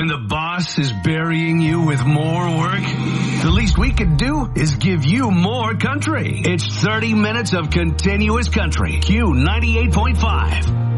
When the boss is burying you with more work, the least we could do is give you more country. It's 30 minutes of continuous country. Q 98.5.